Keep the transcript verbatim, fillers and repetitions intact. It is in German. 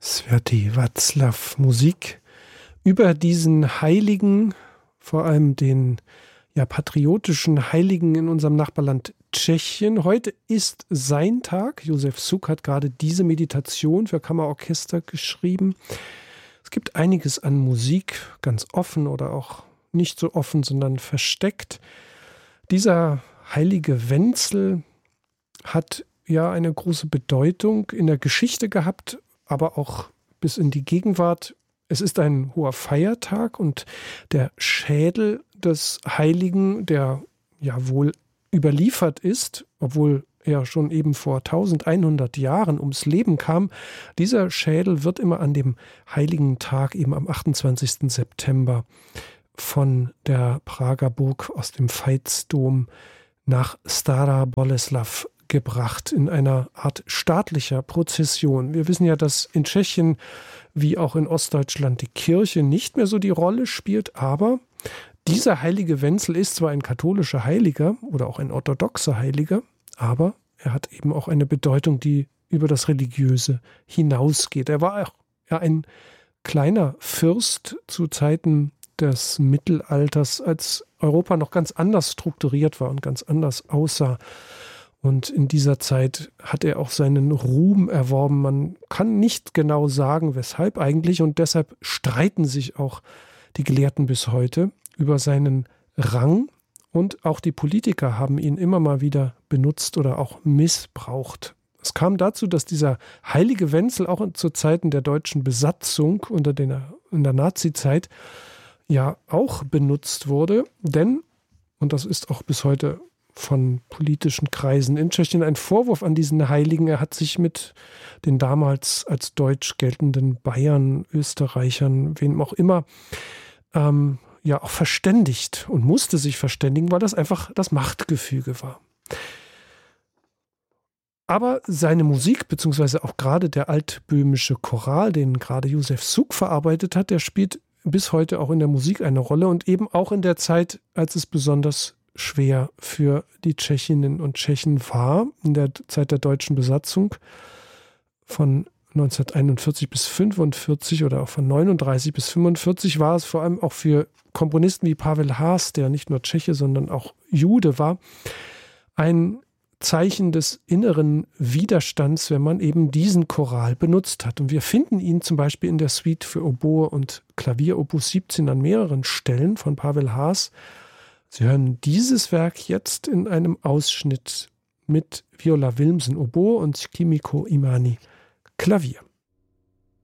Svätý Václav, Musik über diesen Heiligen, vor allem den ja, patriotischen Heiligen in unserem Nachbarland Tschechien. Heute ist sein Tag. Josef Suk hat gerade diese Meditation für Kammerorchester geschrieben. Es gibt einiges an Musik, ganz offen oder auch nicht so offen, sondern versteckt. Dieser heilige Wenzel hat ja eine große Bedeutung in der Geschichte gehabt, aber auch bis in die Gegenwart. Es ist ein hoher Feiertag und der Schädel des Heiligen, der ja wohl überliefert ist, obwohl er schon eben vor eintausendeinhundert Jahren ums Leben kam, dieser Schädel wird immer an dem heiligen Tag, eben am achtundzwanzigsten September, von der Prager Burg aus dem Veitsdom nach Stara Boleslav gebracht in einer Art staatlicher Prozession. Wir wissen ja, dass in Tschechien wie auch in Ostdeutschland die Kirche nicht mehr so die Rolle spielt, aber dieser heilige Wenzel ist zwar ein katholischer Heiliger oder auch ein orthodoxer Heiliger, aber er hat eben auch eine Bedeutung, die über das Religiöse hinausgeht. Er war auch ja, ein kleiner Fürst zu Zeiten des Mittelalters, als Europa noch ganz anders strukturiert war und ganz anders aussah. Und in dieser Zeit hat er auch seinen Ruhm erworben. Man kann nicht genau sagen, weshalb eigentlich. Und deshalb streiten sich auch die Gelehrten bis heute über seinen Rang. Und auch die Politiker haben ihn immer mal wieder benutzt oder auch missbraucht. Es kam dazu, dass dieser heilige Wenzel auch zu Zeiten der deutschen Besatzung unter den, in der Nazizeit ja auch benutzt wurde. Denn, und das ist auch bis heute von politischen Kreisen in Tschechien ein Vorwurf an diesen Heiligen. Er hat sich mit den damals als deutsch geltenden Bayern, Österreichern, wem auch immer, ähm, ja auch verständigt und musste sich verständigen, weil das einfach das Machtgefüge war. Aber seine Musik, beziehungsweise auch gerade der altböhmische Choral, den gerade Josef Suk verarbeitet hat, der spielt bis heute auch in der Musik eine Rolle und eben auch in der Zeit, als es besonders schwer für die Tschechinnen und Tschechen war, in der Zeit der deutschen Besatzung von neunzehnhunderteinundvierzig bis fünfundvierzig oder auch von neununddreißig bis fünfundvierzig war es vor allem auch für Komponisten wie Pavel Haas, der nicht nur Tscheche, sondern auch Jude war, ein Zeichen des inneren Widerstands, wenn man eben diesen Choral benutzt hat. Und wir finden ihn zum Beispiel in der Suite für Oboe und Klavier Opus siebzehn an mehreren Stellen von Pavel Haas. Sie hören dieses Werk jetzt in einem Ausschnitt mit Viola Wilmsen Oboe und Kimiko Imani Klavier.